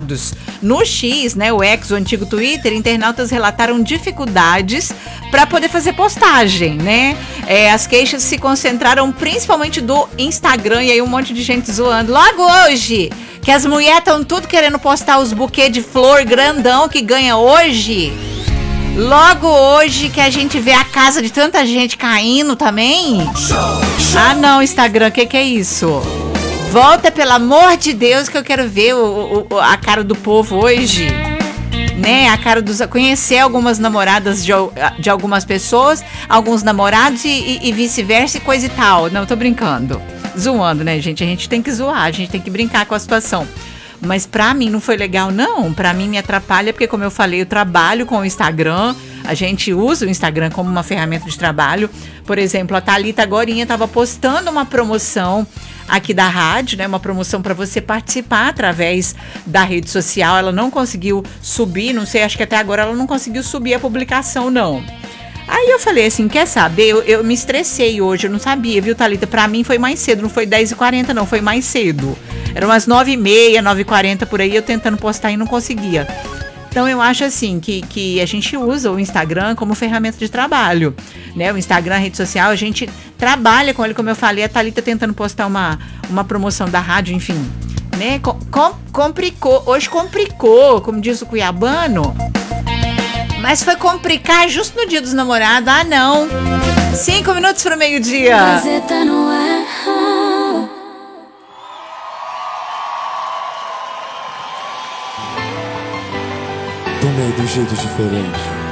namorados. No X, né, o X, o antigo Twitter, internautas relataram dificuldades para poder fazer postagem, né? As queixas se concentraram principalmente do Instagram, e aí um monte de gente zoando. Logo hoje, que as mulheres estão tudo querendo postar os buquês de flor grandão que ganha hoje. Logo hoje que a gente vê a casa de tanta gente caindo também. Ah não, Instagram, que é isso? Volta, pelo amor de Deus, que eu quero ver a cara do povo hoje. Né, a cara dos... Conhecer algumas namoradas de algumas pessoas, alguns namorados e vice-versa e coisa e tal. Não, tô brincando. Zoando, né, gente? A gente tem que zoar, a gente tem que brincar com a situação. Mas pra mim não foi legal, não. Pra mim me atrapalha, porque como eu falei, eu trabalho com o Instagram. A gente usa o Instagram como uma ferramenta de trabalho. Por exemplo, a Thalita agorinha estava postando uma promoção aqui da rádio, né? Uma promoção para você participar através da rede social. Ela não conseguiu subir, não sei, acho que até agora ela não conseguiu subir a publicação, não. Aí eu falei assim, quer saber? Eu me estressei hoje, eu não sabia, viu, Thalita? Pra mim foi mais cedo, não foi 10h40 não, foi mais cedo. Eram umas 9h30, 9h40 por aí, eu tentando postar e não conseguia. Então eu acho assim, que a gente usa o Instagram como ferramenta de trabalho, né? O Instagram, a rede social, a gente trabalha com ele, como eu falei, a Thalita tentando postar uma promoção da rádio, enfim, né? Complicou, hoje complicou, como diz o cuiabano. Mas foi complicar justo no dia dos namorados. Ah, não. 5 minutos para o meio-dia. Gazeta no ar. Tomei de um jeito diferente.